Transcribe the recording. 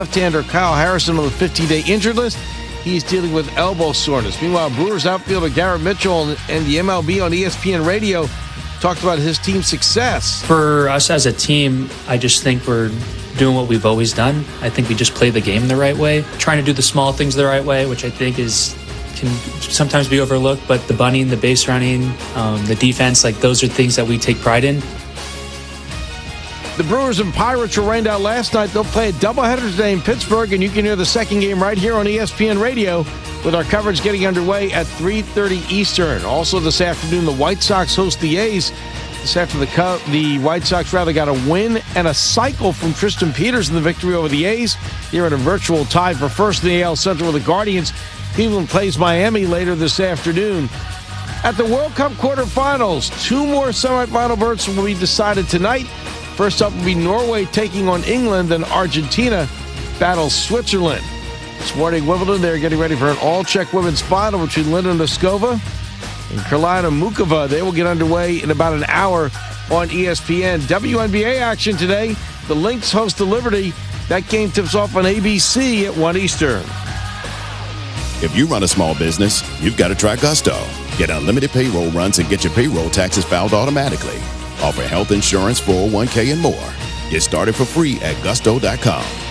Left-hander Kyle Harrison on the 15-day injured list. He's dealing with elbow soreness. Meanwhile, Brewers outfielder Garrett Mitchell and the MLB on ESPN Radio talked about his team's success. For us as a team, I just think we're doing what we've always done. I think we just play the game the right way, trying to do the small things the right way, which I think can sometimes be overlooked, but the bunting, the base running, the defense, like those are things that we take pride in. The Brewers and Pirates were rained out last night. They'll play a doubleheader today in Pittsburgh, and you can hear the second game right here on ESPN Radio with our coverage getting underway at 3:30 Eastern. Also this afternoon, the White Sox host the A's. This after the White Sox got a win and a cycle from Tristan Peters in the victory over the A's. They're in a virtual tie for first in the AL Central with the Guardians. Cleveland plays Miami later this afternoon. At the World Cup quarterfinals, 2 more semifinal berths will be decided tonight. First up will be Norway taking on England, then Argentina battles Switzerland. This morning, Wimbledon, they're getting ready for an all-Czech women's final between Linda Noskova and Karolina Mukova. They will get underway in about an hour on ESPN. WNBA action today. The Lynx host the Liberty. That game tips off on ABC at 1 Eastern. If you run a small business, you've got to try Gusto. Get unlimited payroll runs and get your payroll taxes filed automatically. Offer health insurance, 401k, and more. Get started for free at gusto.com.